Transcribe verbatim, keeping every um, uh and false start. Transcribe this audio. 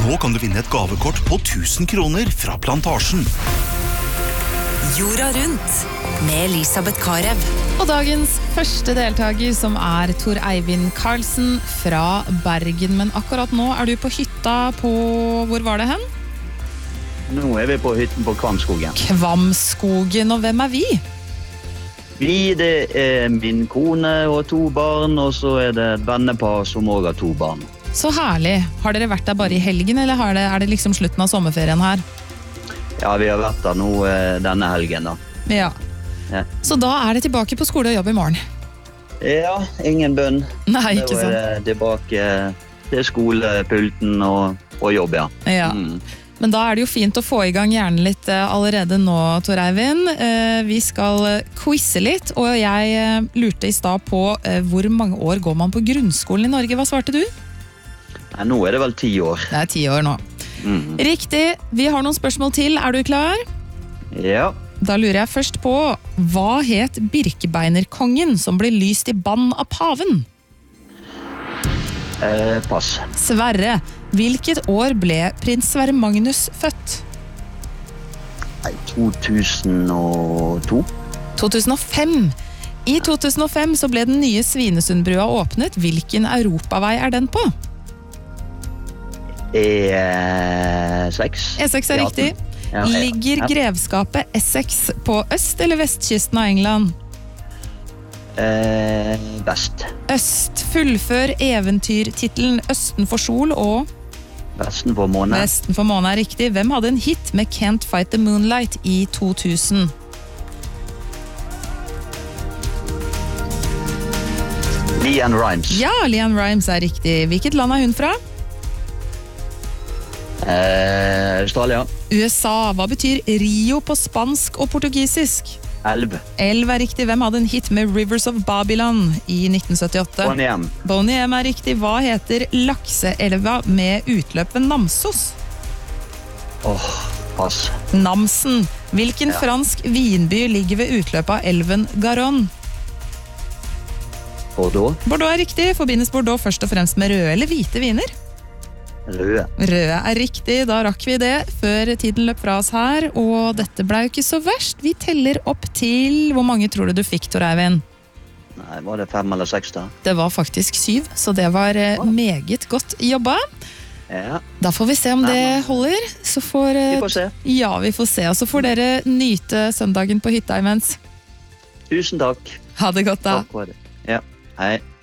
Nå kan du vinne et gavekort på tusen kroner fra Plantasjen. Jorda rundt med Elisabeth Karev. Og dagens første deltaker som er Tor Eivind Karlsen fra Bergen. Men akkurat nå er du på hytta på, hvor var det hen? Nå er vi på hytten på Kvamskogen. Kvamskogen, og hvem er vi? Vi, det er min kone og to barn, og så er det et vennepar som også har to barn. Så herlig. Har dere vært der bare i helgen, eller har det, er det liksom slutten av sommerferien her? Ja, vi har vært der nå eh, denne helgen da. Ja. Ja. Så da er det tilbake på skole og jobb i morgen? Ja, ingen bønn. Nei, ikke sant. Da er det tilbake til skolepulten og, og jobb, ja. Ja. Mm. Men da er det jo fint å få i gang hjernen litt allerede nå, Tor Eivind. Vi skal quizze litt, og jeg lurte i stad på hvor mange år går man på grunnskolen i Norge. Hva svarte du? Nei, nå er det vel ti år. Det er ti år nå. Mm. Riktig. Vi har noen spørsmål til. Er du klar? Ja. Da lurer jeg først på, hva het Birkebeinerkongen som ble lyst i bann av paven? Eh, pass. Sverre. Hvilket år ble prins Sverre Magnus født? Nei, to tusen og to. to tusen og fem. I to tusen og fem så ble den nye Svinesundbrua åpnet. Hvilken europavei er den på? E seks. E seks er riktig. Ja, ja, Ligger ja. grevskapet Essex på øst- eller vestkysten av England? Eh, vest. Øst. Fullfør eventyrtitlen Østen for sol og Vesten for måned. Vesten for måne er riktig. Hvem hadde en hit med Can't Fight the Moonlight i to tusen? Leanne Rimes. Ja, Leanne Rimes er riktig. Hvilket land er hun fra? Eh, Australia. U S A. Hva betyr Rio på spansk og portugisisk? Elv. Elv er riktig. Hvem hadde en hit med Rivers of Babylon i nitten syttiåtte? Bonnie M. Bonnie M er riktig. Hva heter lakseelva med utløp ved Namsos? Åh, oh, pass. Namsen. Hvilken Ja. fransk vinby ligger ved utløpet av elven Garonne? Bordeaux. Bordeaux er riktig. Forbindes Bordeaux først og fremst med røde eller hvite viner? Røde. Røde er riktig. Da rakk vi det før tiden løp fra oss her, og dette ble jo ikke så verst. Vi teller opp til, hvor mange tror du du fikk, Tor Eivind? Nei, var det fem eller seks da? Det var faktisk syv, så det var eh, meget godt jobba. Ja, Da får vi se om det holder. Så får, eh, vi får se. Ja, vi får se. Og så får dere nyte søndagen på hytta imens. Tusen takk. Ha det godt da. Takk for det. Ja, hei.